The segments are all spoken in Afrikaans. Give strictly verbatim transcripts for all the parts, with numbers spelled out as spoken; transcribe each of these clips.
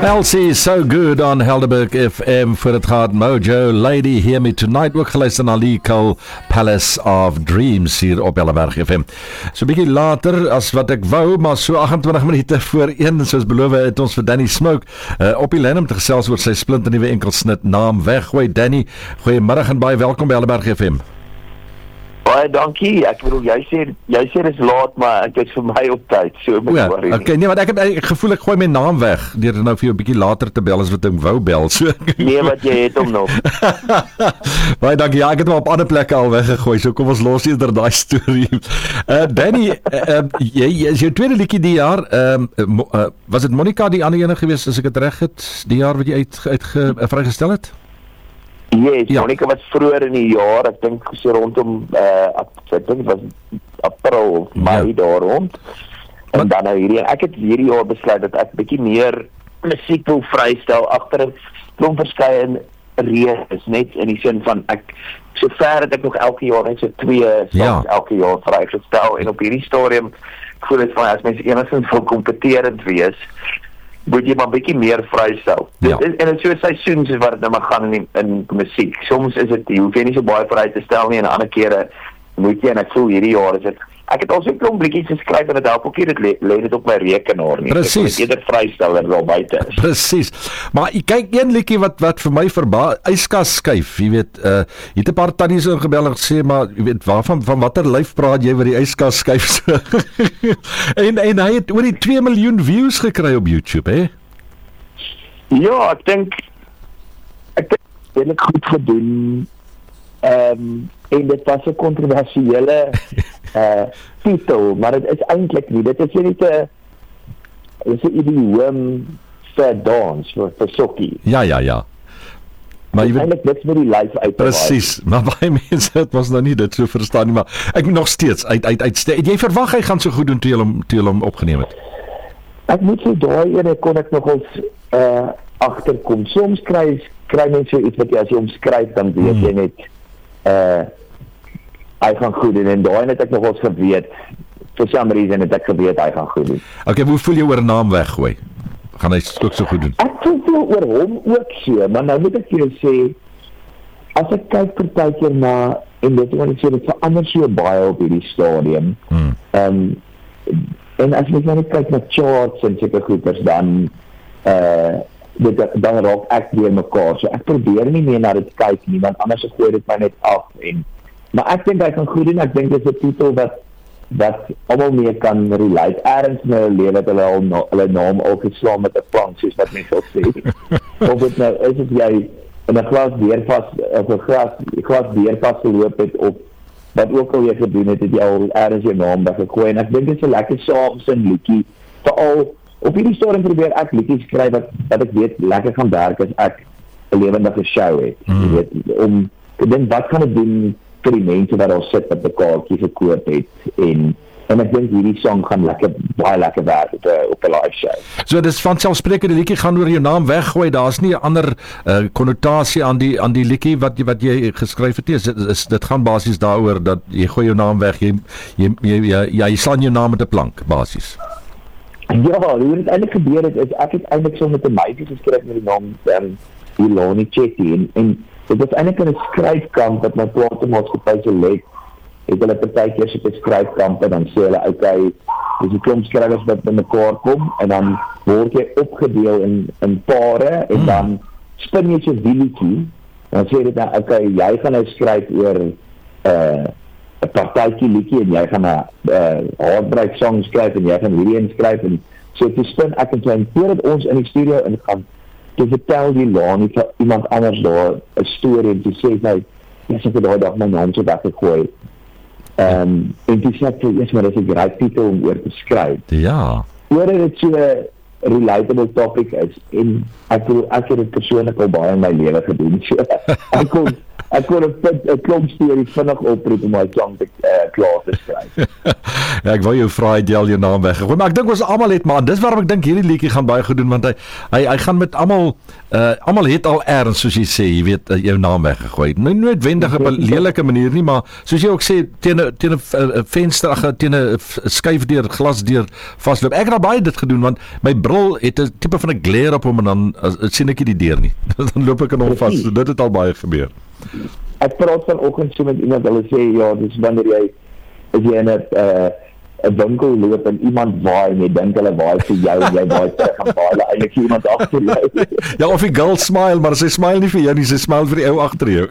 Elsie, so good on Helderberg F M voor het gaat Mojo Lady Hear Me Tonight, ook geluister na Lee Cole Palace of Dreams hier op Helderberg F M. So 'n bietjie later as wat ek wou, maar so agt-en-twintig minute voor een, soos beloof het ons vir Danny Smoke uh, op die lyn om te gesels oor sy splinternuwe enkelsnit Naam Weggooi. Danny, goeiemiddag en baie welkom by Helderberg F M. Baie dankie. Ek bedoel jy sê jy sê dis laat, maar ek is vir my op tyd. So moet ja, worry. Okay, nee, want ek het ek gevoel ek gooi my naam weg deur nou vir jou 'n bietjie later te bel as wat ek wou bel. So nee, wat jy het hom nog. Baie dankie. Ja, ek het hom op ander plekke al weggegooi. So kom ons los eerder daai storie. Uh Danny, uh, jy is jou tweede liedjie die jaar. Ehm uh, uh, was dit Monica die ander ene gewees as ek dit reg het, die jaar wat jy uit uit ge, uh, vrygestel het? Yes, ja. Monica was vroeër in die jaar, ek dink so rondom uh, ek dink dit was April of Mei ja. daar rond. En Wat? dan nou hierdie, ek het hierdie jaar besluit dat ek bietjie meer musiek wil vrystel agter 'n klomp verskeie redes, net in die sin van ek sover het ek nog elke jaar net so twee songs ja. elke jaar vrygestel en op hierdie stadium voel dit van as mense enigstens wil kompeterend wees, moet jy maar bietjie meer vrystel. Ja. En dit is so seisoens wat dit nou maar gaan in in musiek. Soms is dit jy hoef jy nie so baie vry te stel nie en ander kere moet jy en ek voel hierdie jaar is dit ek het al so 'n klomp liedjies geskryf en dit help ook nie dit lê lê dit op my rekenaar nie. Presies. Ek moet eerder vrystel en wel buite is. Presies. Maar jy kyk een liedjie wat wat vir my verbaas, yskas skuif, jy weet, uh jy het 'n paar tannies ingebel en gesê maar jy weet waarvan van watter lyf praat jy wat die yskas skuif so. en en hy het oor die twee miljoen views gekry op YouTube, hè? Ja, ek dink ek dink redelik goed gedoen. Ehm um, en dit was 'n kontroversiële uh titel, maar dit is eintlik nie. Dit is net 'n is 'n idioom vir dans vir vir sokkie. Ja, ja, ja. Maar jy weet eintlik niks met die lyf uit. Presies, maar baie mense het mos nou nie dit so verstaan nie, maar ek moet nog steeds uit uit uit jy verwag hy gaan so goed doen toe jy hom toe jy hom opgeneem het. Ek moet sê daai ene kon ek nogals uh agterkom. Soms kry kry mense iets wat jy as jy omskryf dan weet hmm. jy net uh hy gaan goed doen en daai het ek nogals geweet. For some reason het ek geweet hy gaan goed doen. Okay, hoe voel jy oor Naam Weggooi? Gaan hy ook so goed doen? Ek voel oor hom ook so, maar nou moet ek vir jou sê as ek kyk partykeer na en dit wat ek sê dit verander so baie op hierdie stadium. Hmm. Um, en as jy nou kyk na charts en sulke goeders dan uh dit dan raak ek weer mekaar. So ek probeer nie meer na dit kyk nie, want anders gooi dit my net af en maar ek dink hy kan goed doen. Ek dink dit is 'n titel wat wat almal mee kan relate. Erns in hulle lewe dat hulle al na, hulle naam al geslaan met 'n plank soos wat mense al sê. of dit nou is dit jy in 'n glas bier vas of 'n glas glas bier vas geloop het of wat ook al jy gedoen het, het jy al erns jou naam weggegooi en ek dink dit is 'n lekker saamsin liedjie. Veral op hierdie stadium probeer ek liedjies skryf wat wat ek weet lekker gaan werk as ek 'n lewendige show het. Mm. Jy weet om te dink wat kan ek doen vir die mense wat daar sit wat 'n kaartjie gekoop het en en ek dink hierdie song gaan lekker baie lekker werk op 'n op 'n live show. So dis van selfsprekende liedjie gaan oor jou naam weggooi. Daar's nie 'n ander uh, konnotasie aan die aan die liedjie wat wat jy geskryf het nie. Is, is dit gaan basies daaroor dat jy gooi jou naam weg. Jy jy jy, jy, jy, jy slaan jou naam met 'n plank basies. Ja, hoe dit eintlik gebeur het is ek het eintlik so met 'n meisie geskryf met die naam um, Iloni Chetty en, en dit was eintlik 'n skryfkamp wat my plaasmaatskappy se lê. Het hulle partykeer so 'n skryfkamp en dan sê hulle okay, dis 'n klomp skrywers wat bymekaar kom en dan word jy opgedeel in in pare en dan spin jy so 'n wieltjie. Dan sê dit nou okay, jy gaan nou skryf oor 'n uh, 'n partytjie liedjie en jy gaan 'n uh, heartbreak song skryf en jy gaan hierdie een skryf en so te spin ek en klein voordat ons in die studio ingaan te vertel die Lani vir iemand anders daar 'n storie en te sê nou yes, ek het daai dag my naam so weggegooi. Ehm um, en dis net vir eers maar dis 'n great titel om oor te skryf. Ja. Oor dit so 'n relatable topic is en ek wil ek het dit persoonlik al baie in my lewe gedoen. So ek kon Ek kon 'n klomp stories vinnig oproep om my klank te uh, klaar te skryf. Ja, ek wou jou vra het jy al jou naam weggegooi, maar ek dink ons almal het, maar dis waarom ek dink hierdie liedjie gaan baie goed doen, want hy hy, hy gaan met almal uh, almal het al erns, soos jy sê, jy weet, uh, jou naam weggegooi. Nou nie noodwendig op 'n lelike manier nie, maar soos jy ook sê, teen 'n teen 'n uh, venster, ag, teen 'n skuifdeur, glasdeur vasloop. Ek het al baie dit gedoen, want my bril het 'n tipe van 'n glare op hom en dan uh, sien ek nie die deur nie. Dan loop ek in hom vas. So dit het al baie gebeur. Ek praat vanoggend so met iemand, hulle sê ja, dis wanneer jy as jy in 'n uh, 'n winkel loop en iemand waai en jy dink hulle waai vir jou en jy waai terug en waai hulle eintlik vir iemand agter jou. Ja, of die girl smile, maar sy smile nie vir jou nie, sy smile vir die ou agter jou.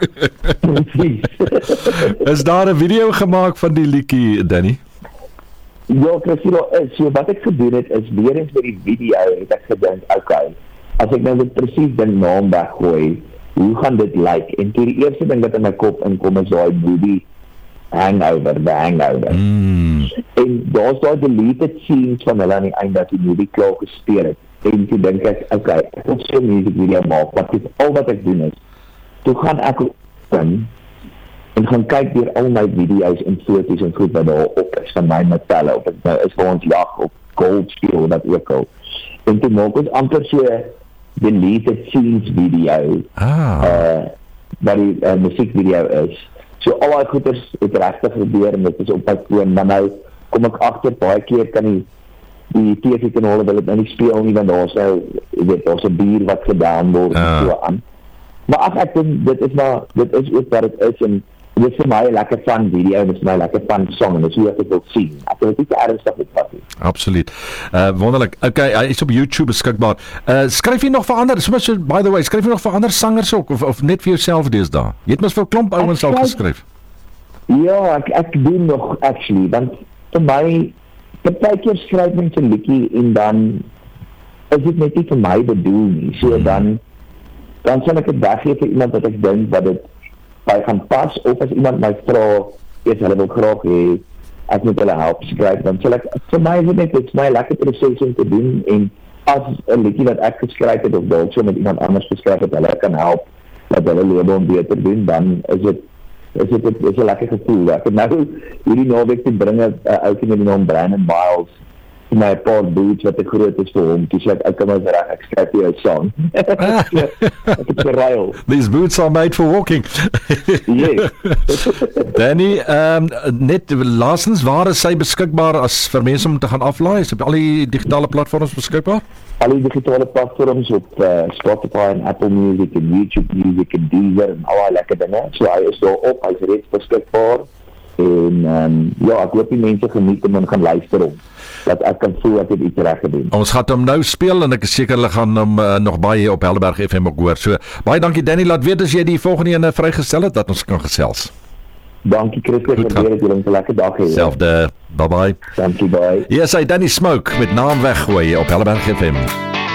Is daar 'n video gemaak van die liedjie, Danny? Ja, Christino, so wat ek gedoen het is weer eens met die video het ek gedink, okay, as ek nou dit presies die naam weggooi, hoe gaan dit lyk? En toe die eerste ding wat in my kop inkom is daai movie Hangover, The Hangover. Mm. En daar's daai deleted scenes van hulle aan die einde dat die movie klaar gespeel het. En toe dink ek, okay, ek wil so 'n music video maak, wat is al wat ek doen is, toe gaan ek in en gaan kyk deur al my video's en foto's en goed wat daar op is van my metale, of dit nou is vir ons jag op gold steel of dat ook al. En toe maak ons amper so deleted scenes video, Ah. uh, wat die uh, musiekvideo is. So al die goeders het regtig gebeur en dit is op my foon, maar nou kom ek agter, baie keer kan die die T V-kanale wil dit nou nie speel nie, want daar's nou, jy weet, daar's 'n bier wat gedaan word Ah. en so aan. Maar ag, ek dink dit is maar, dit is ook wat dit is, en dit is vir my 'n lekker fun video, en dit is my lekker fun song, en dit is hoe ek dit wil sien. Ek wil dit nie te ernstig met vat nie. Absoluut. Uh wonderlik. Okay, hy is op YouTube beskikbaar. Uh skryf jy nog vir ander? So, so by the way, skryf jy nog vir ander sangers ook of of net vir jouself deesdae? Jy het mos vir 'n klomp ouens al geskryf. Ja, ek ek doen nog actually, want vir my partykeer skryf mense 'n liedjie en dan is dit net nie vir my bedoel nie. So hmm. dan dan sal ek dit weggee vir iemand wat ek dink wat dit by gaan pas, of as iemand my vra, eers hulle wil graag hê ek moet hulle help skryf, dan sal ek, vir my is dit net, dit is my lekker proses om te doen, en as 'n liedjie wat ek geskryf het of dalk so met iemand anders geskryf het, hulle kan help dat hulle lewe om beter doen, dan is dit is dit is 'n lekker gevoel. Ek het nou hierdie naweek te bring 'n ouetjie met die naam Brandon Miles vir my 'n paar boots wat te groot is vir hom. Toe sê ek, ek kan maar reg, ek skryf jou 'n song. Ek het geruil. These boots are made for walking. Yes. Danny, um, net laasens, waar is sy beskikbaar as vir mense om te gaan aflaai? Is op al die digitale platforms beskikbaar? Al die digitale platforms op uh, Spotify en Apple Music en YouTube Music en Deezer en al die lekker dinge. So hy is daar op, hy is reeds beskikbaar. En um, ja, ek hoop die mense geniet hom en gaan luister hom, dat ek kan voel ek het iets reg gedoen. Ons gaan hom nou speel en ek is seker hulle gaan hom uh, nog baie op Helderberg F M ook hoor. So baie dankie Danny, laat weet as jy die volgende een vrygestel het dat ons kan gesels. Dankie Christus, ek probeer dit julle 'n lekker dag hê. Selfde. Bye bye. Dankie, bye. Hier is hy Danny Smoke met naam weggooi op Helderberg F M.